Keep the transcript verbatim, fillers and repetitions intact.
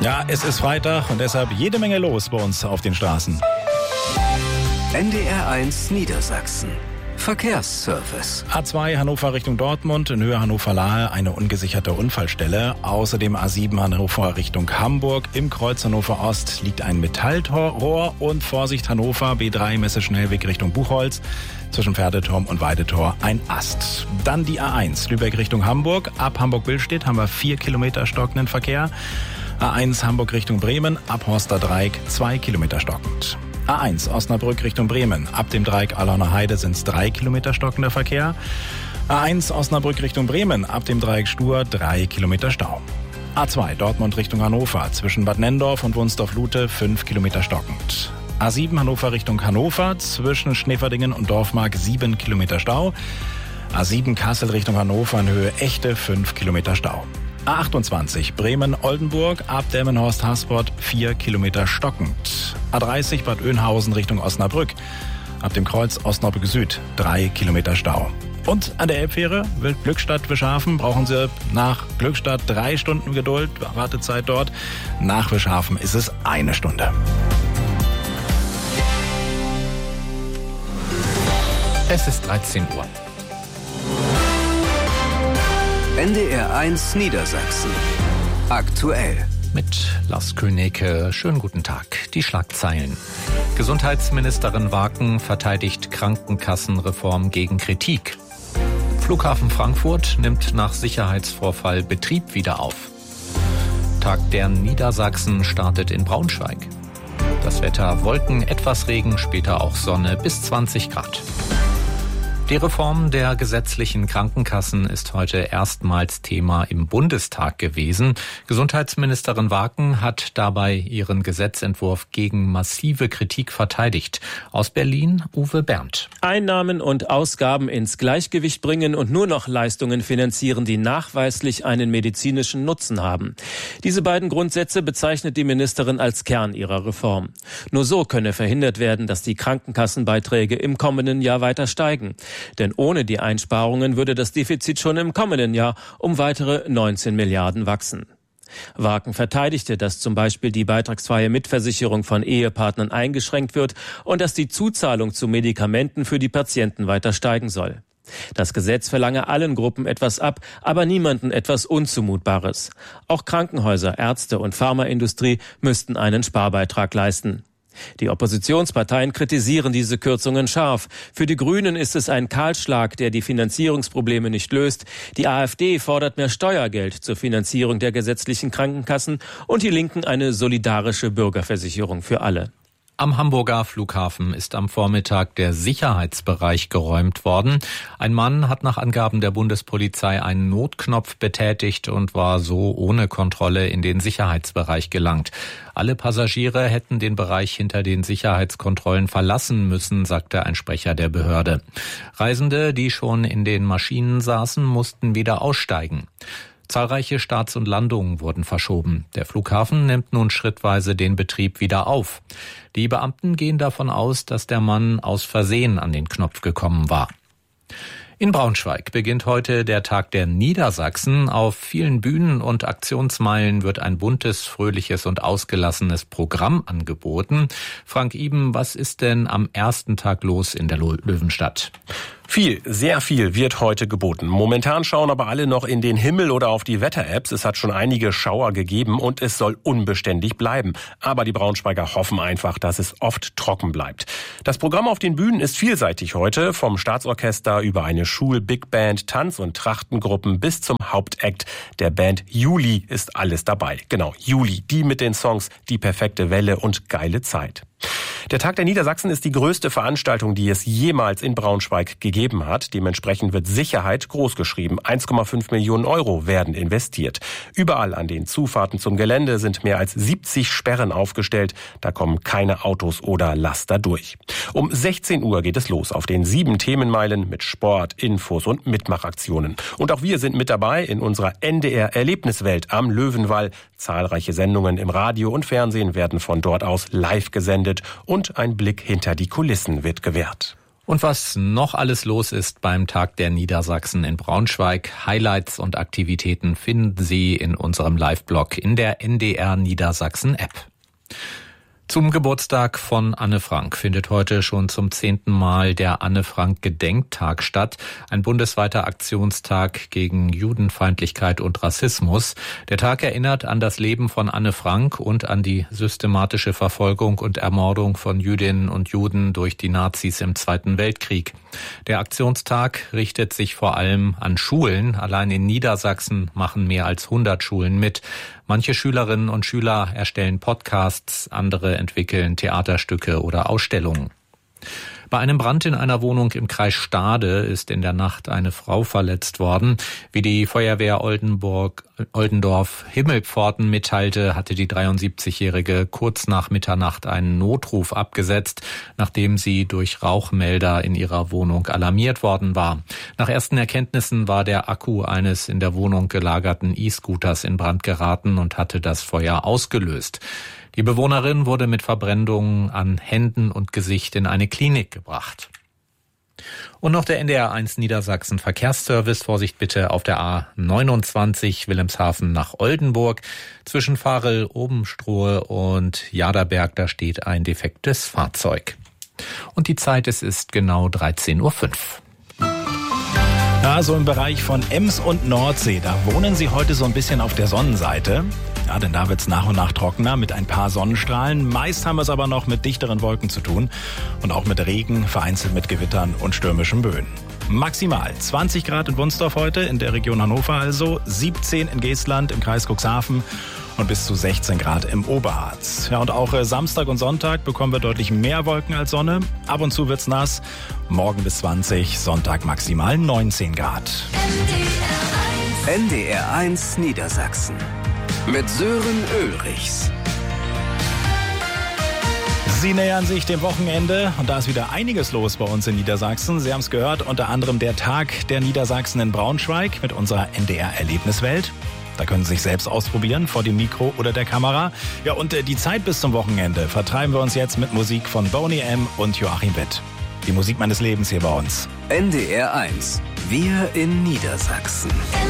Ja, es ist Freitag und deshalb jede Menge los bei uns auf den Straßen. N D R eins Niedersachsen. Verkehrsservice. A zwei Hannover Richtung Dortmund, in Höhe Hannover-Lahe eine ungesicherte Unfallstelle. Außerdem A sieben Hannover Richtung Hamburg. Im Kreuz Hannover Ost liegt ein Metallrohr und Vorsicht Hannover B drei Messeschnellweg Richtung Buchholz. Zwischen Pferdeturm und Weidetor ein Ast. Dann die A eins Lübeck Richtung Hamburg. Ab Hamburg-Billstedt haben wir vier Kilometer stockenden Verkehr. A eins Hamburg Richtung Bremen. Ab Horster Dreieck zwei Kilometer stockend. A eins Osnabrück Richtung Bremen. Ab dem Dreieck Alauner Heide sind es drei Kilometer stockender Verkehr. A eins Osnabrück Richtung Bremen. Ab dem Dreieck Stur drei Kilometer Stau. A zwei Dortmund Richtung Hannover. Zwischen Bad Nenndorf und Wunsdorf-Lute fünf Kilometer stockend. A sieben Hannover Richtung Hannover. Zwischen Schneverdingen und Dorfmark sieben Kilometer Stau. A sieben Kassel Richtung Hannover in Höhe Echte fünf Kilometer Stau. A achtundzwanzig Bremen-Oldenburg, ab Delmenhorst-Hasport vier Kilometer stockend. A dreißig Bad Oeynhausen Richtung Osnabrück, ab dem Kreuz Osnabrück Süd drei Kilometer Stau. Und an der Elbfähre Glückstadt-Wischhafen brauchen Sie nach Glückstadt drei Stunden Geduld, Wartezeit dort. Nach Wischhafen ist es eine Stunde. Es ist dreizehn Uhr. N D R eins Niedersachsen. Aktuell. Mit Lars Königke. Schönen guten Tag. Die Schlagzeilen. Gesundheitsministerin Waken verteidigt Krankenkassenreform gegen Kritik. Flughafen Frankfurt nimmt nach Sicherheitsvorfall Betrieb wieder auf. Tag der Niedersachsen startet in Braunschweig. Das Wetter: Wolken, etwas Regen, später auch Sonne bis zwanzig Grad. Die Reform der gesetzlichen Krankenkassen ist heute erstmals Thema im Bundestag gewesen. Gesundheitsministerin Waken hat dabei ihren Gesetzentwurf gegen massive Kritik verteidigt. Aus Berlin Uwe Berndt. Einnahmen und Ausgaben ins Gleichgewicht bringen und nur noch Leistungen finanzieren, die nachweislich einen medizinischen Nutzen haben. Diese beiden Grundsätze bezeichnet die Ministerin als Kern ihrer Reform. Nur so könne verhindert werden, dass die Krankenkassenbeiträge im kommenden Jahr weiter steigen. Denn ohne die Einsparungen würde das Defizit schon im kommenden Jahr um weitere neunzehn Milliarden wachsen. Waken verteidigte, dass zum Beispiel die beitragsfreie Mitversicherung von Ehepartnern eingeschränkt wird und dass die Zuzahlung zu Medikamenten für die Patienten weiter steigen soll. Das Gesetz verlange allen Gruppen etwas ab, aber niemanden etwas Unzumutbares. Auch Krankenhäuser, Ärzte und Pharmaindustrie müssten einen Sparbeitrag leisten. Die Oppositionsparteien kritisieren diese Kürzungen scharf. Für die Grünen ist es ein Kahlschlag, der die Finanzierungsprobleme nicht löst. Die AfD fordert mehr Steuergeld zur Finanzierung der gesetzlichen Krankenkassen und die Linken eine solidarische Bürgerversicherung für alle. Am Hamburger Flughafen ist am Vormittag der Sicherheitsbereich geräumt worden. Ein Mann hat nach Angaben der Bundespolizei einen Notknopf betätigt und war so ohne Kontrolle in den Sicherheitsbereich gelangt. Alle Passagiere hätten den Bereich hinter den Sicherheitskontrollen verlassen müssen, sagte ein Sprecher der Behörde. Reisende, die schon in den Maschinen saßen, mussten wieder aussteigen. Zahlreiche Starts und Landungen wurden verschoben. Der Flughafen nimmt nun schrittweise den Betrieb wieder auf. Die Beamten gehen davon aus, dass der Mann aus Versehen an den Knopf gekommen war. In Braunschweig beginnt heute der Tag der Niedersachsen. Auf vielen Bühnen und Aktionsmeilen wird ein buntes, fröhliches und ausgelassenes Programm angeboten. Frank Iben, was ist denn am ersten Tag los in der Löwenstadt? Viel, sehr viel wird heute geboten. Momentan schauen aber alle noch in den Himmel oder auf die Wetter-Apps. Es hat schon einige Schauer gegeben und es soll unbeständig bleiben. Aber die Braunschweiger hoffen einfach, dass es oft trocken bleibt. Das Programm auf den Bühnen ist vielseitig heute. Vom Staatsorchester über eine Schul-Big Band, Tanz- und Trachtengruppen bis zum Hauptakt der Band Juli ist alles dabei. Genau, Juli, die mit den Songs Die perfekte Welle und Geile Zeit. Der Tag der Niedersachsen ist die größte Veranstaltung, die es jemals in Braunschweig gegeben hat. Dementsprechend wird Sicherheit großgeschrieben. eins Komma fünf Millionen Euro werden investiert. Überall an den Zufahrten zum Gelände sind mehr als siebzig Sperren aufgestellt. Da kommen keine Autos oder Laster durch. Um sechzehn Uhr geht es los auf den sieben Themenmeilen mit Sport, Infos und Mitmachaktionen. Und auch wir sind mit dabei in unserer N D R-Erlebniswelt am Löwenwall. Zahlreiche Sendungen im Radio und Fernsehen werden von dort aus live gesendet und ein Blick hinter die Kulissen wird gewährt. Und was noch alles los ist beim Tag der Niedersachsen in Braunschweig, Highlights und Aktivitäten finden Sie in unserem Live-Blog in der N D R Niedersachsen-App. Zum Geburtstag von Anne Frank findet heute schon zum zehnten Mal der Anne Frank Gedenktag statt, ein bundesweiter Aktionstag gegen Judenfeindlichkeit und Rassismus. Der Tag erinnert an das Leben von Anne Frank und an die systematische Verfolgung und Ermordung von Jüdinnen und Juden durch die Nazis im Zweiten Weltkrieg. Der Aktionstag richtet sich vor allem an Schulen. Allein in Niedersachsen machen mehr als hundert Schulen mit. Manche Schülerinnen und Schüler erstellen Podcasts, andere entwickeln Theaterstücke oder Ausstellungen. Bei einem Brand in einer Wohnung im Kreis Stade ist in der Nacht eine Frau verletzt worden. Wie die Feuerwehr Oldenburg, Oldendorf-Himmelpforten mitteilte, hatte die dreiundsiebzigjährige kurz nach Mitternacht einen Notruf abgesetzt, nachdem sie durch Rauchmelder in ihrer Wohnung alarmiert worden war. Nach ersten Erkenntnissen war der Akku eines in der Wohnung gelagerten E-Scooters in Brand geraten und hatte das Feuer ausgelöst. Die Bewohnerin wurde mit Verbrennungen an Händen und Gesicht in eine Klinik gebracht. Und noch der N D R eins Niedersachsen Verkehrsservice. Vorsicht bitte auf der A neunundzwanzig Wilhelmshaven nach Oldenburg. Zwischen Varel, Obenstrohe und Jaderberg, da steht ein defektes Fahrzeug. Und die Zeit, es ist genau dreizehn Uhr fünf. Ja, so im Bereich von Ems und Nordsee, da wohnen Sie heute so ein bisschen auf der Sonnenseite. Ja, denn da wird's nach und nach trockener mit ein paar Sonnenstrahlen. Meist haben wir es aber noch mit dichteren Wolken zu tun und auch mit Regen, vereinzelt mit Gewittern und stürmischen Böen. Maximal zwanzig Grad in Wunstorf heute, in der Region Hannover also, siebzehn in Geestland im Kreis Cuxhaven und bis zu sechzehn Grad im Oberharz. Ja, und auch äh, Samstag und Sonntag bekommen wir deutlich mehr Wolken als Sonne. Ab und zu wird's nass. Morgen bis zwanzig, Sonntag maximal neunzehn Grad. N D R eins Niedersachsen mit Sören Ulrichs. Sie nähern sich dem Wochenende und da ist wieder einiges los bei uns in Niedersachsen. Sie haben es gehört, unter anderem der Tag der Niedersachsen in Braunschweig mit unserer N D R-Erlebniswelt. Da können Sie sich selbst ausprobieren, vor dem Mikro oder der Kamera. Ja, und äh, die Zeit bis zum Wochenende vertreiben wir uns jetzt mit Musik von Boney M. und Joachim Witt. Die Musik meines Lebens hier bei uns. N D R eins. Wir in Niedersachsen.